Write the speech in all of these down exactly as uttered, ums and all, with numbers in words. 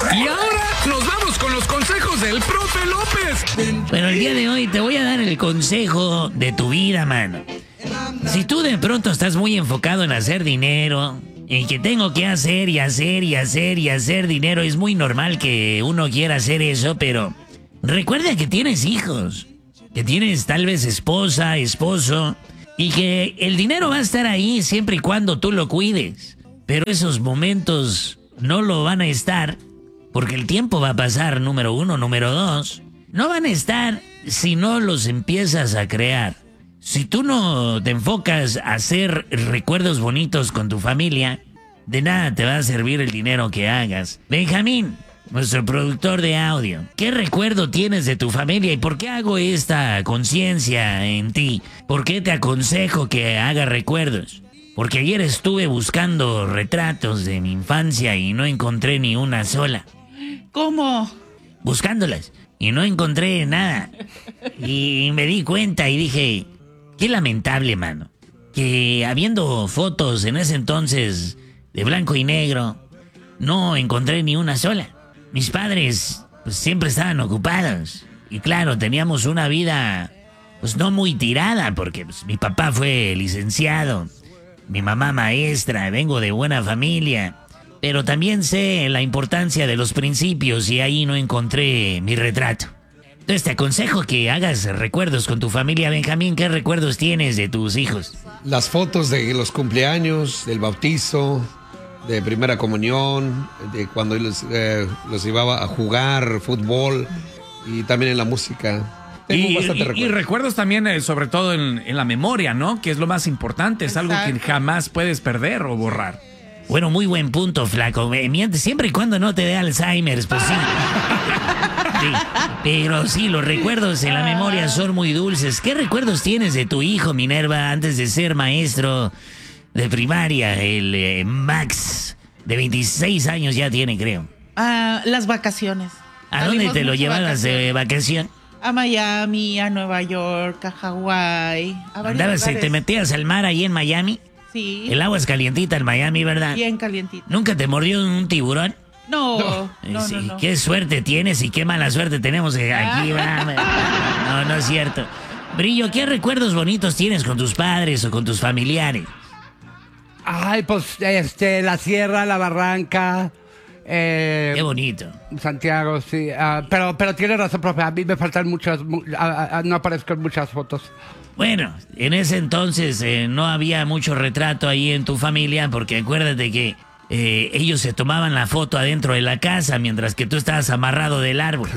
Y ahora nos vamos con los consejos del profe López. Bueno, el día de hoy te voy a dar el consejo de tu vida, mano. Si tú de pronto estás muy enfocado en hacer dinero, y que tengo que hacer y hacer y hacer y hacer dinero, es muy normal que uno quiera hacer eso, pero recuerda que tienes hijos, que tienes tal vez esposa, esposo, y que el dinero va a estar ahí siempre y cuando tú lo cuides. Pero esos momentos no lo van a estar, porque el tiempo va a pasar, número uno. Número dos, no van a estar si no los empiezas a crear. Si tú no te enfocas a hacer recuerdos bonitos con tu familia, de nada te va a servir el dinero que hagas. Benjamín, nuestro productor de audio, ¿qué recuerdo tienes de tu familia y por qué hago esta conciencia en ti? ¿Por qué te aconsejo que hagas recuerdos? Porque ayer estuve buscando retratos de mi infancia y no encontré ni una sola. ¿Cómo? Buscándolas y no encontré nada. Y me di cuenta y dije, qué lamentable, mano, que habiendo fotos en ese entonces de blanco y negro, no encontré ni una sola. Mis padres pues, siempre estaban ocupados. Y claro, teníamos una vida pues no muy tirada, porque pues, mi papá fue licenciado, mi mamá maestra, vengo de buena familia. Pero también sé la importancia de los principios y ahí no encontré mi retrato. Entonces te aconsejo que hagas recuerdos con tu familia. Benjamín, ¿qué recuerdos tienes de tus hijos? Las fotos de los cumpleaños, del bautizo, de primera comunión, de cuando los, eh, los llevaba a jugar fútbol y también en la música. Tengo Y, bastante y- y recuerdos. recuerdos también, eh, sobre todo en, en la memoria, ¿no? Que es lo más importante, es algo que Exacto. jamás puedes perder o borrar. Bueno, muy buen punto, flaco. Eh, miente, siempre y cuando no te dé Alzheimer, pues sí. Sí, pero sí, los recuerdos en la memoria son muy dulces. ¿Qué recuerdos tienes de tu hijo, Minerva, antes de ser maestro de primaria? El eh, Max, de veintiséis años ya tiene, creo. Ah, las vacaciones. ¿A dónde Salimos te lo mucho llevabas de vacaciones. vacación? A Miami, a Nueva York, a Hawái, a varios Andabas, eh, lugares. te metías al mar ahí en Miami. Sí, El agua es calientita en Miami, ¿verdad? bien calientito. ¿Nunca te mordió un tiburón? No, no, Eh, no, sí, no. Qué suerte tienes y qué mala suerte tenemos eh, aquí, va. No, no es cierto. Brillo, ¿qué recuerdos bonitos tienes con tus padres o con tus familiares? Ay, pues, este, la sierra, la barranca, eh, Qué bonito. Santiago, sí. ah, pero, pero tiene razón, profe. A mí me faltan muchas, mu- ah, ah, no aparezco en muchas fotos. Bueno, en ese entonces eh, no había mucho retrato ahí en tu familia porque acuérdate que eh, ellos se tomaban la foto adentro de la casa mientras que tú estabas amarrado del árbol.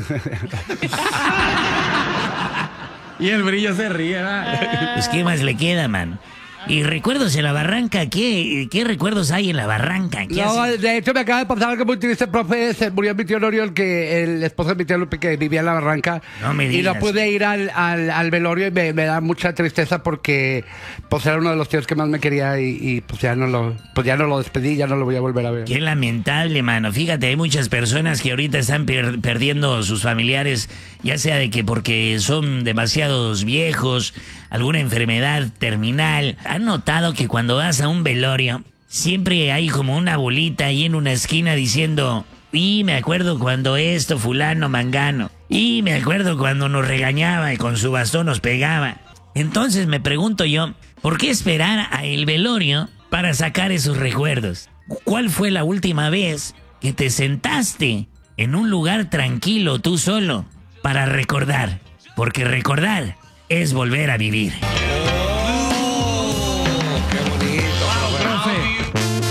Y el brillo se ríe, ¿verdad? Pues qué más le queda, man. Y recuerdos en la barranca, ¿qué, qué recuerdos hay en la barranca? ¿Qué No, haces? de hecho me acaba de pasar algo muy triste, profe. Se murió mi tío Noriel, que el esposo de mi tío Lupe, que vivía en la barranca. No me Y no digas. pude ir al, al, al velorio y me, me da mucha tristeza porque pues era uno de los tíos que más me quería y, y, pues ya no lo pues ya no lo despedí, ya no lo voy a volver a ver. Qué lamentable, mano. Fíjate, hay muchas personas que ahorita están per- perdiendo sus familiares, ya sea de que porque son demasiados viejos, alguna enfermedad terminal. ¿Han notado que cuando vas a un velorio, siempre hay como una bolita ahí en una esquina diciendo, y me acuerdo cuando esto, fulano, mangano, y me acuerdo cuando nos regañaba y con su bastón nos pegaba? Entonces me pregunto yo, ¿por qué esperar a el velorio para sacar esos recuerdos? ¿Cuál fue la última vez que te sentaste en un lugar tranquilo tú solo para recordar? Porque recordar es volver a vivir.